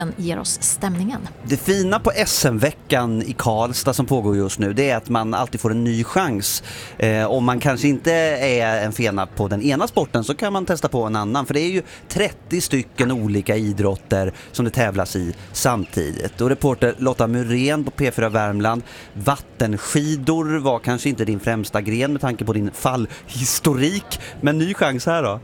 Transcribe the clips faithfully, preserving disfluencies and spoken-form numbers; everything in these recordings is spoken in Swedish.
ger oss stämningen. Det fina på S M-veckan i Karlstad som pågår just nu, det är att man alltid får en ny chans. Eh, om man kanske inte är en fena på den ena sporten så kan man testa på en annan. För det är ju trettio stycken olika idrotter som det tävlas i samtidigt. Och reporter Lotta Murén på P fyra Värmland, vattenskidor var kanske inte din främsta gren med tanke på din fallhistorik. Men ny chans här då?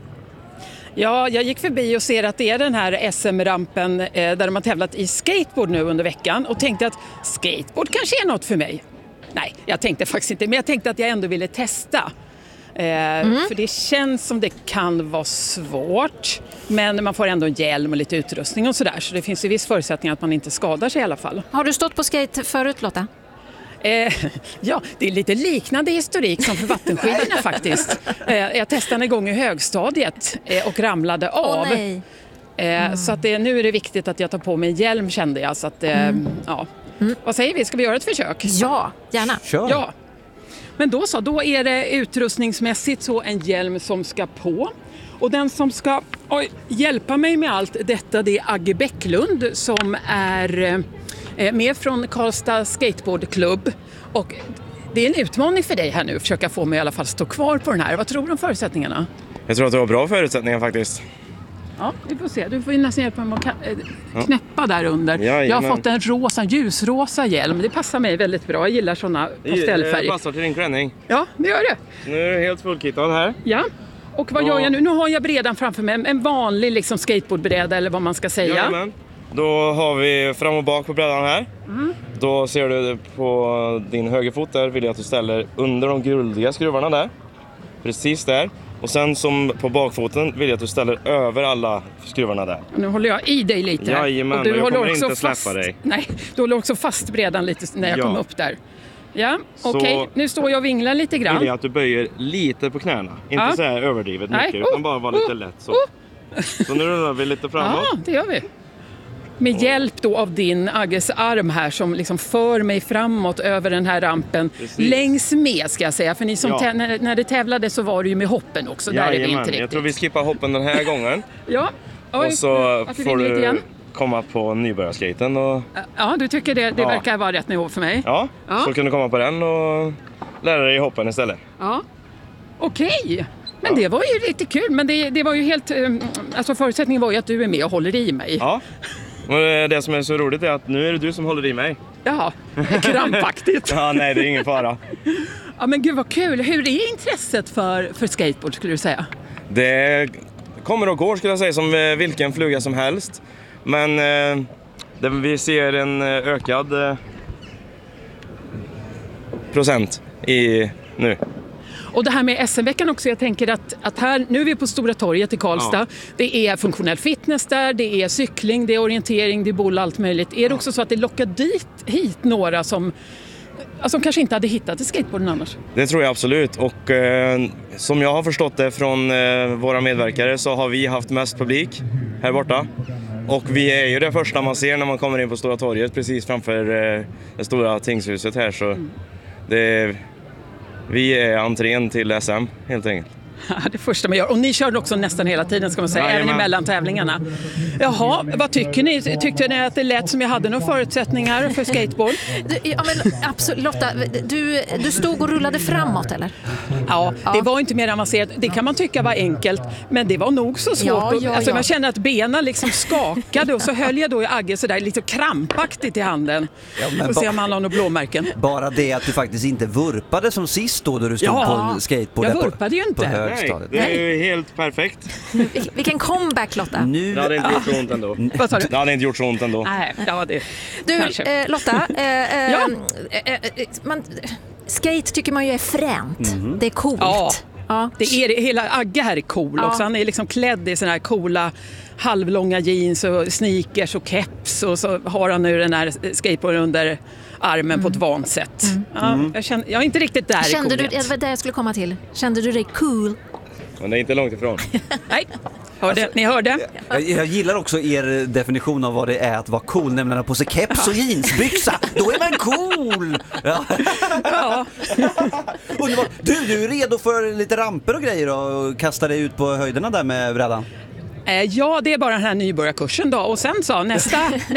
Ja, jag gick förbi och ser att det är den här S M-rampen eh, där de har tävlat i skateboard nu under veckan och tänkte att skateboard kanske är något för mig. Nej, jag tänkte faktiskt inte, men jag tänkte att jag ändå ville testa. Eh, mm. För det känns som det kan vara svårt, men man får ändå en hjälm och lite utrustning och sådär. Så det finns ju viss förutsättning att man inte skadar sig i alla fall. Har du stått på skate förut, Lotta? Eh, ja, det är lite liknande historik som för vattenskidorna faktiskt. Eh, jag testade en gång i högstadiet eh, och ramlade av. Åh, nej. Eh, Mm. Så att det, nu är det viktigt att jag tar på mig en hjälm, kände jag. Så att, eh, Mm. ja. Mm. Vad säger vi? Ska vi göra ett försök? Ja, gärna. Kör. Ja. Men då så, då är det utrustningsmässigt så en hjälm som ska på. Och den som ska oj, hjälpa mig med allt detta, det är Agge Bäcklund som är eh, med från Karlstad Skateboardklubb. Och det är en utmaning för dig här nu att försöka få mig i alla fall stå kvar på den här. Vad tror du om förutsättningarna? Jag tror att det var bra förutsättningar faktiskt. Ja, vi får se. Du får ju nästan hjälpa mig att ka- äh, knäppa där under. Jajamän. Jag har fått en rosa, ljusrosa hjälm. Det passar mig väldigt bra. Jag gillar sådana pastellfärger. Det passar till din klänning. Ja, det gör det. Nu är du helt fullkittad här. Ja. Och vad Ja. gör jag nu? Nu har jag brädan framför mig. En vanlig liksom skateboardbräda eller vad man ska säga. Jajamän. Då har vi fram och bak på brädan här. Mm. Då ser du på din högerfot där vill jag att du ställer under de guldiga skruvarna där. Precis där. Och sen som på bakfoten vill jag att du ställer över alla skruvarna där. Nu håller jag i dig lite. Jajamän, och du och jag håller kommer också inte släppa fast, dig. Nej, du håller också fast brädan lite när jag Ja. kom upp där. Ja, Så- okej. Okay. Nu står jag och vinglar lite Vill jag grann. att du böjer lite på knäna. Inte Ja. så här överdrivet Nej. mycket Oh, utan bara vara lite oh, lätt så. oh. Så nu rullar vi lite framåt. Ja, det gör vi. Med hjälp då av din Agges arm här som liksom för mig framåt över den här rampen. Precis. Längs med ska jag säga. För ni som Ja. tä- när, när det tävlade så var det ju med hoppen också. Där är vi Jajamän, inte riktigt. jag tror vi skippar hoppen den här gången. Ja. Oj, Och så att vi får vinner lite du igen. komma på nybörjarskaten och Ja, du tycker det, det Ja. verkar vara rätt nivå för mig. ja, Ja. så kan du komma på den och lära dig hoppen istället. Ja. Okej. Men Ja. det var ju lite kul. Men det, det var ju helt... um, Alltså förutsättningen var ju att du är med och håller i mig. Ja, och det som är så roligt är att nu är det du som håller i mig. Jaha, krampaktigt. Ja, nej, det är ingen fara. Ja, men gud vad kul. Hur är intresset för, för skateboard skulle du säga? Det kommer och går skulle jag säga som eh, vilken fluga som helst. Men eh, det, vi ser en eh, ökad eh, procent i nu. Och det här med S M-veckan också, jag tänker att, att här, nu är vi på Stora torget i Karlstad. Ja. Det är funktionell fitness där, det är cykling, det är orientering, det är boll, allt möjligt. Är det också så att det lockar dit hit några som, alltså, som kanske inte hade hittat till skateboarden annars? Det tror jag absolut. Och eh, som jag har förstått det från eh, våra medverkare så har vi haft mest publik här borta. Och vi är ju det första man ser när man kommer in på Stora torget precis framför eh, det stora tingshuset här. Så Mm. det, vi är entrén till S M helt enkelt. Det första man gör. Och ni körde också nästan hela tiden ska man säga, Jajamän. även emellan tävlingarna. Jaha, vad tycker ni? Tyckte ni att det lät som jag hade några förutsättningar för skateboard? Du, ja, men absolut. Lotta, du, du stod och rullade framåt, eller? Ja, det Ja. var inte mer avancerat. Det kan man tycka var enkelt, men det var nog så svårt. Ja, att- ja, alltså, ja. Man kände att benen liksom skakade och så höll jag då i Agge sådär lite krampaktigt i handen. Ja, men och se ba- om han har några blåmärken. Bara det att du faktiskt inte vurpade som sist då, då du stod Ja, på en skateboard jag där på, vurpade ju inte. på Nej, högstadiet. det är ju helt perfekt. Vil- Vilken comeback, Lotta. Nu, Det hade inte gjort så ont ändå. Vad sa du? Det hade inte gjort så ont ändå. Nej, ja det Du, kanske. eh, Lotta, eh, eh, Ja. eh, eh, man, skate tycker man ju är fränt. Det är coolt. Ja. Ja. Det är det. Hela Agge här är cool Ja. också. Han är liksom klädd i såna här coola halvlånga jeans och sneakers och keps och så har han nu den här skateboarden under armen på ett vant sätt. Ja, jag, känner, jag är inte riktigt där Kände i du, coolhet. det var det jag skulle komma till. Kände du dig cool? Men det är inte långt ifrån. Nej, hörde, ni hörde? jag, jag gillar också er definition av vad det är att vara cool, nämligen att ha på sig keps och jeansbyxa. Då är man cool! Ja. Ja. Underbart. Du, du är redo för lite ramper och grejer och kasta dig ut på höjderna där med brädan? Eh, ja, det är bara den här nybörjarkursen då. Och sen sa nästa,